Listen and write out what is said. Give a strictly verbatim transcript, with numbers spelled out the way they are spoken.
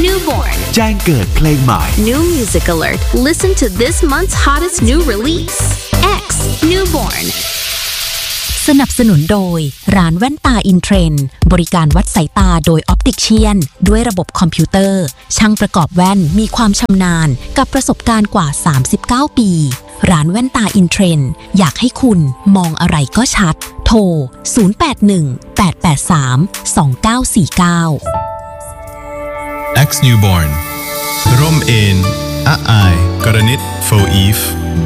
Newborn แจ้งเกิดเพลงใหม่ New Music Alert Listen to this month's hottest new release X Newborn สนับสนุนโดยร้านแว่นตาอินเทรนด์บริการวัดสายตาโดยออปติเชียนด้วยระบบคอมพิวเตอร์ช่างประกอบแว่นมีความชำนาญกับประสบการณ์กว่าสามสิบเก้าปีร้านแว่นตาอินเทรนด์อยากให้คุณมองอะไรก็ชัดโทรศูนย์ แปด หนึ่ง แปด แปด สาม สอง เก้า สี่ เก้า X Newborn ร่มเอนอะอายกรณิตโฟอีฟ